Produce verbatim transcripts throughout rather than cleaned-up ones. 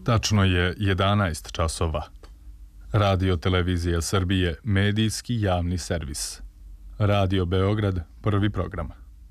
Tačno je jedanaest časova. Radio Televizija Srbije, medijski javni servis. Radio Beograd, prvi program.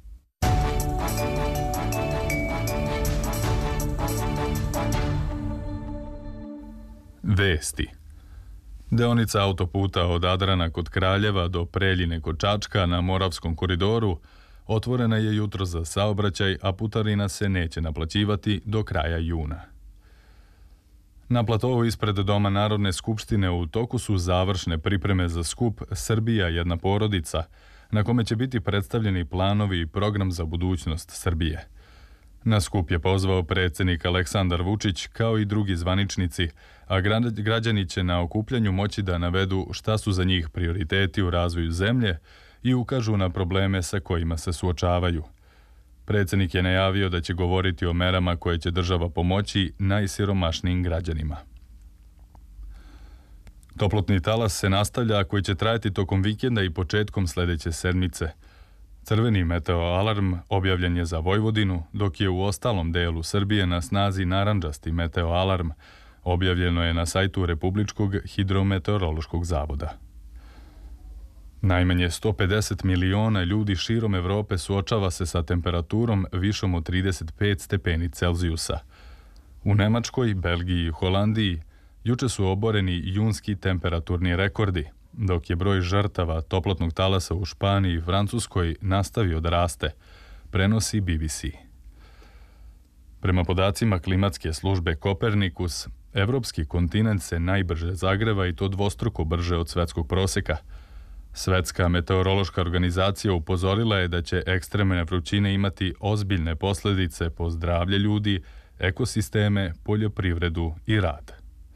Vesti. Deonica autoputa od Adrana kod Kraljeva do Preljine kod Čačka na Moravskom koridoru otvorena je jutro za saobraćaj, a putarina se neće naplaćivati do kraja juna. Na platovu ispred Doma Narodne skupštine u toku su završne pripreme za skup Srbija jedna porodica, na kome će biti predstavljeni planovi i program za budućnost Srbije. Na skup je pozvao predsjednik Aleksandar Vučić kao i drugi zvaničnici, a građani će na okupljanju moći da navedu šta su za njih prioriteti u razvoju zemlje i ukažu na probleme sa kojima se suočavaju. Predsjednik je najavio da će govoriti o merama koje će država pomoći najsiromašnijim građanima. Toplotni talas se nastavlja, koji će trajati tokom vikenda i početkom sljedeće sedmice. Crveni meteoalarm objavljen je za Vojvodinu, dok je u ostalom delu Srbije na snazi narandžasti meteoalarm. Objavljeno je na sajtu Republičkog hidrometeorološkog zavoda. Najmanje sto pedeset miliona ljudi širom Evrope suočava se sa temperaturom višom od trideset pet stepeni Celzijusa. U Nemačkoj, Belgiji i Holandiji juče su oboreni junski temperaturni rekordi, dok je broj žrtava toplotnog talasa u Španiji i Francuskoj nastavio da raste, prenosi B B C. Prema podacima klimatske službe Kopernikus, evropski kontinent se najbrže zagreva i to dvostruko brže od svetskog proseka. Svetska meteorološka organizacija upozorila je da će ekstremne vrućine imati ozbiljne posljedice po zdravlje ljudi, ekosisteme, poljoprivredu i rad.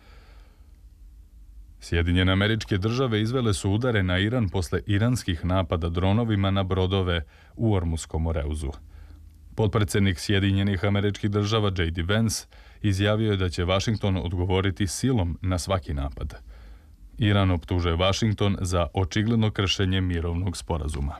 Sjedinjene Američke Države izvele su udare na Iran posle iranskih napada dronovima na brodove u Ormuskom Moreuzu. Potpredsjednik Sjedinjenih Američkih Država J D Vance izjavio je da će Vašington odgovoriti silom na svaki napad. Iran optužuje Vašington za očigledno kršenje mirovnog sporazuma.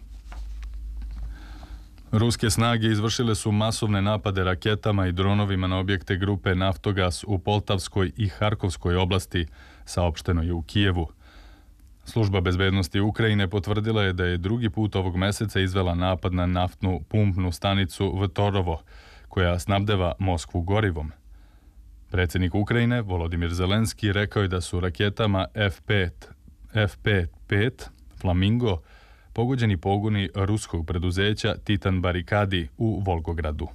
Ruske snage izvršile su masovne napade raketama i dronovima na objekte grupe Naftogas u Poltavskoj i Harkovskoj oblasti, saopšteno je u Kijevu. Služba bezbednosti Ukrajine potvrdila je da je drugi put ovog meseca izvela napad na naftnu pumpnu stanicu Vtorovo, koja snabdeva Moskvu gorivom. Predsjednik Ukrajine, Volodimir Zelenski, rekao je da su raketama F pet, F pet Flamingo pogođeni pogoni ruskog preduzeća Titan Barikadi u Volgogradu.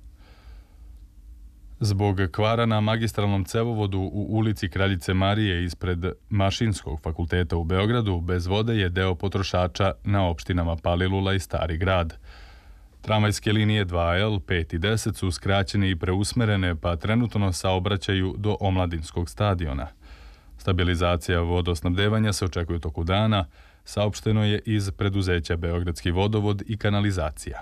Zbog kvara na magistralnom cevovodu u ulici Kraljice Marije ispred Mašinskog fakulteta u Beogradu bez vode je deo potrošača na opštinama Palilula i Stari grad. Tramvajske linije dva L, pet i deset su skraćene i preusmerene, pa trenutno saobraćaju do Omladinskog stadiona. Stabilizacija vodosnabdevanja se očekuje toku dana, saopšteno je iz preduzeća Beogradski vodovod i kanalizacija.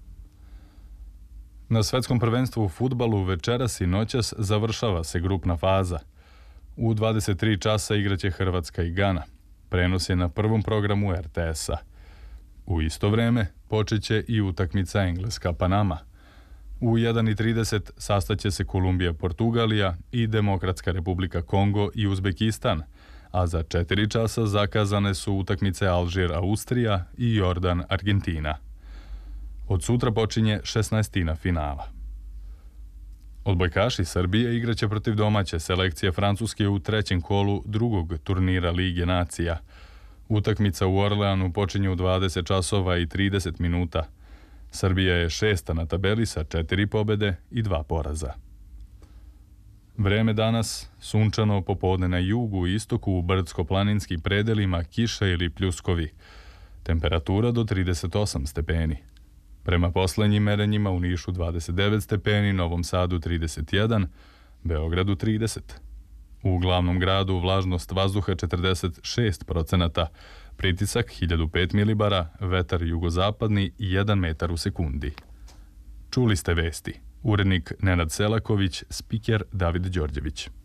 Na svetskom prvenstvu u fudbalu večeras i noćas završava se grupna faza. U dvadeset tri časa igraće Hrvatska i Gana. Prenos je na prvom programu R T S-a. U isto vreme počeće i utakmica Engleska-Panama. U jedan i trideset sastaće se Kolumbija-Portugalija i Demokratska republika Kongo i Uzbekistan, a za četiri časa zakazane su utakmice Alžir-Austrija i Jordan-Argentina. Od sutra počinje šesnaestina finala. Odbojkaši Srbije igraće protiv domaće selekcije Francuske u trećem kolu drugog turnira Lige nacija. Utakmica u Orleanu počinje u dvadeset časova i trideset minuta. Srbija je šesta na tabeli sa četiri pobjede i dva poraza. Vreme danas, sunčano popodne na jugu i istoku, u brdsko-planinskim predelima kiša ili pljuskovi. Temperatura do trideset osam stepeni. Prema poslednjim merenjima u Nišu dvadeset devet stepeni, Novom Sadu trideset jedan, Beogradu trideset. U glavnom gradu vlažnost vazduha četrdeset šest procenata, pritisak hiljadu pet milibara, vetar jugozapadni jedan metar u sekundi. Čuli ste vesti. Urednik Nenad Selaković, spiker David Đorđević.